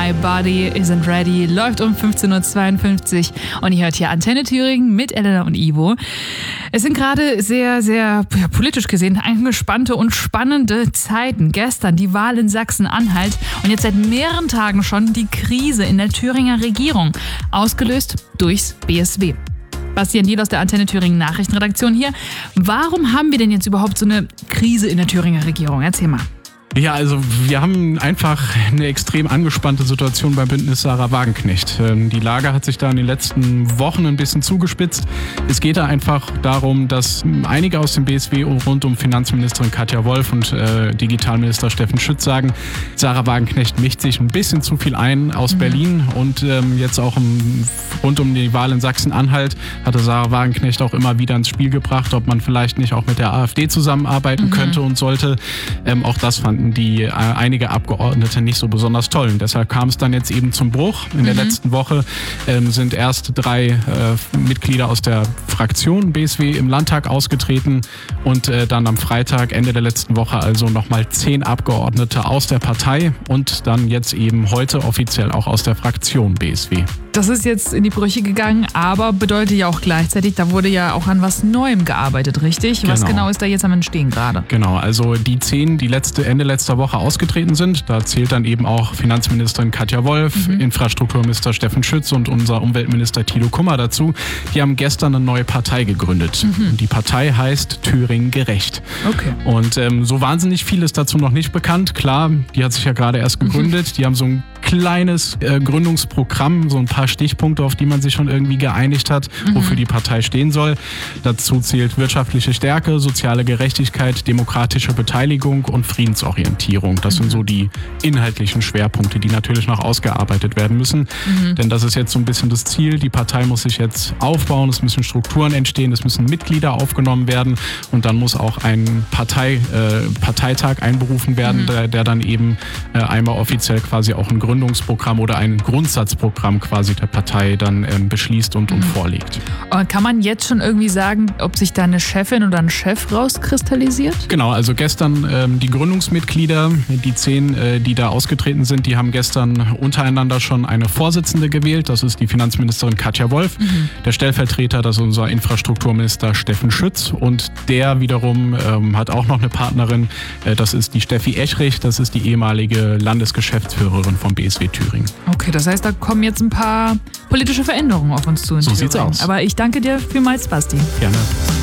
My Body Isn't Ready läuft um 15.52 Uhr und ihr hört hier Antenne Thüringen mit Elena und Ivo. Es sind gerade sehr, sehr politisch gesehen angespannte und spannende Zeiten. Gestern die Wahl in Sachsen-Anhalt und jetzt seit mehreren Tagen schon die Krise in der Thüringer Regierung, ausgelöst durchs BSW. Bastian Diel aus der Antenne Thüringen Nachrichtenredaktion hier. Warum haben wir denn jetzt überhaupt so eine Krise in der Thüringer Regierung? Erzähl mal. Ja, also wir haben einfach eine extrem angespannte Situation beim Bündnis Sarah Wagenknecht. Die Lage hat sich da in den letzten Wochen ein bisschen zugespitzt. Es geht da einfach darum, dass einige aus dem BSW rund um Finanzministerin Katja Wolf und Digitalminister Steffen Schütz sagen, Sarah Wagenknecht mischt sich ein bisschen zu viel ein aus Berlin und jetzt auch rund um die Wahl in Sachsen-Anhalt hatte Sarah Wagenknecht auch immer wieder ins Spiel gebracht, ob man vielleicht nicht auch mit der AfD zusammenarbeiten könnte und sollte. Auch das fanden die einige Abgeordnete nicht so besonders toll. Und deshalb kam es dann jetzt eben zum Bruch. In der letzten Woche sind erst 3 Mitglieder aus der Fraktion BSW im Landtag ausgetreten und dann am Freitag, Ende der letzten Woche, also nochmal 10 Abgeordnete aus der Partei und dann jetzt eben heute offiziell auch aus der Fraktion BSW. Das ist jetzt in die Brüche gegangen, aber bedeutet ja auch gleichzeitig, da wurde ja auch an was Neuem gearbeitet, richtig? Genau. Was genau ist da jetzt am Entstehen gerade? Genau, also die 10, die Ende letzter Woche ausgetreten sind, da zählt dann eben auch Finanzministerin Katja Wolf, Infrastrukturminister Steffen Schütz und unser Umweltminister Thilo Kummer dazu. Die haben gestern eine neue Partei gegründet. Und die Partei heißt Thüringen gerecht. Okay. Und so wahnsinnig viel ist dazu noch nicht bekannt. Klar, die hat sich ja gerade erst gegründet. Die haben so ein kleines Gründungsprogramm, so ein paar Stichpunkte, auf die man sich schon irgendwie geeinigt hat, wofür die Partei stehen soll. Dazu zählt wirtschaftliche Stärke, soziale Gerechtigkeit, demokratische Beteiligung und Friedensorientierung. Das sind so die inhaltlichen Schwerpunkte, die natürlich noch ausgearbeitet werden müssen. Denn das ist jetzt so ein bisschen das Ziel. Die Partei muss sich jetzt aufbauen, es müssen Strukturen entstehen, es müssen Mitglieder aufgenommen werden und dann muss auch ein Parteitag einberufen werden, der dann eben einmal offiziell quasi auch ein Gründungsprogramm oder ein Grundsatzprogramm quasi der Partei dann beschließt und vorlegt. Und kann man jetzt schon irgendwie sagen, ob sich da eine Chefin oder ein Chef rauskristallisiert? Genau, also gestern die Gründungsmitglieder, die 10, die da ausgetreten sind, die haben gestern untereinander schon eine Vorsitzende gewählt. Das ist die Finanzministerin Katja Wolf. Der Stellvertreter, das ist unser Infrastrukturminister Steffen Schütz. Und der wiederum hat auch noch eine Partnerin. Das ist die Steffi Echrich. Das ist die ehemalige Landesgeschäftsführerin vom BSW Thüringen. Okay, das heißt, da kommen jetzt ein paar politische Veränderungen auf uns zu. So sieht's aus. Aber ich danke dir vielmals, Basti. Gerne.